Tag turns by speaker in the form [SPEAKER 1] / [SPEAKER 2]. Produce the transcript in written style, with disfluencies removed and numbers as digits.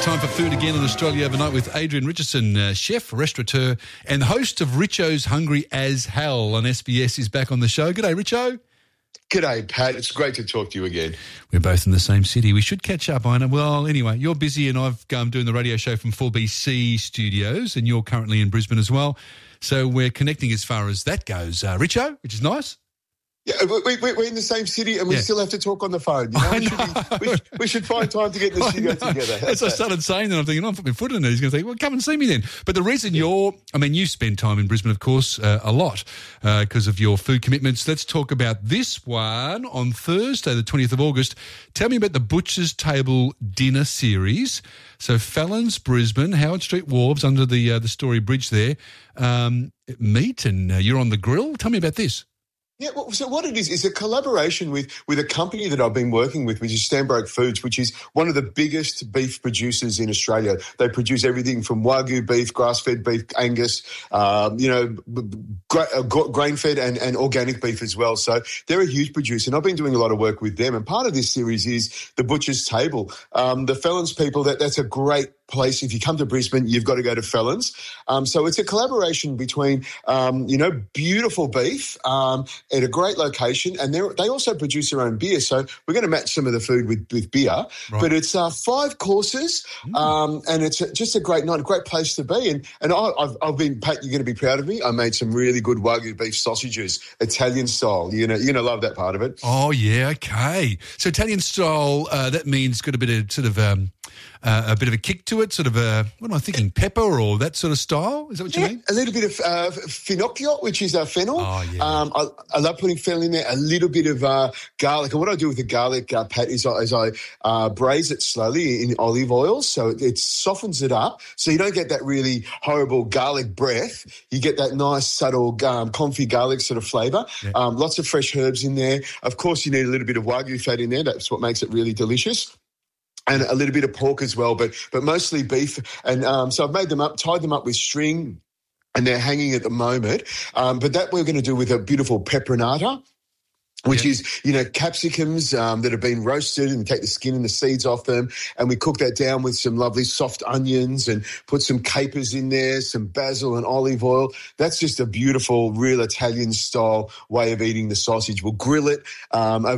[SPEAKER 1] Time for food again on Australia Overnight with Adrian Richardson, chef, restaurateur, and host of Richo's Hungry as Hell on SBS is back on the show. G'day, Richo.
[SPEAKER 2] G'day, Pat. It's great to talk to you again.
[SPEAKER 1] We're both in the same city. We should catch up, I know. Well, anyway, you're busy and I've doing the radio show from 4BC Studios and you're currently in Brisbane as well. So we're connecting as far as that goes. Richo, which is nice.
[SPEAKER 2] Yeah, we're in the same city and we still have to talk on the phone. You know? We should find time to get in the studio together.
[SPEAKER 1] As I started saying that, I'm thinking, I'm putting my foot in it. He's going to say, well, come and see me then. But the reason you spend time in Brisbane, of course, a lot because of your food commitments. Let's talk about this one on Thursday, the 20th of August. Tell me about the Butcher's Table Dinner Series. So Fallon's, Brisbane, Howard Street Wharves, under the Story Bridge there. Meat and you're on the grill. Tell me about this.
[SPEAKER 2] Yeah, well, so what it is a collaboration with a company that I've been working with, which is Stanbroke Foods, which is one of the biggest beef producers in Australia. They produce everything from Wagyu beef, grass-fed beef, Angus, grain-fed and organic beef as well. So they're a huge producer, and I've been doing a lot of work with them. And part of this series is the Butcher's Table. The Fallon's people, that's a great place. If you come to Brisbane, you've got to go to Fallon's. So it's a collaboration between, beautiful beef at a great location, and they also produce their own beer. So we're going to match some of the food with beer. Right. But it's 5 courses, and it's just a great night, a great place to be. And I've been, Pat, you're going to be proud of me. I made some really good Wagyu beef sausages, Italian style. You're going to love that part of it.
[SPEAKER 1] Oh, yeah, okay. So Italian style, that means got a bit of sort of a bit of a kick to it, sort of what am I thinking, pepper or that sort of style? Is that what you mean?
[SPEAKER 2] A little bit of finocchio, which is fennel.
[SPEAKER 1] Oh, yeah.
[SPEAKER 2] I love putting fennel in there, a little bit of garlic. And what I do with the garlic, Pat, is I braise it slowly in olive oil so it softens it up so you don't get that really horrible garlic breath. You get that nice, subtle, comfy garlic sort of flavour. Yeah. Lots of fresh herbs in there. Of course, you need a little bit of Wagyu fat in there. That's what makes it really delicious. And a little bit of pork as well, but mostly beef. And so I've made them up, tied them up with string, and they're hanging at the moment. But that we're going to do with a beautiful peperonata, which is, capsicums that have been roasted, and take the skin and the seeds off them. And we cook that down with some lovely soft onions and put some capers in there, some basil and olive oil. That's just a beautiful, real Italian style way of eating the sausage. We'll grill it over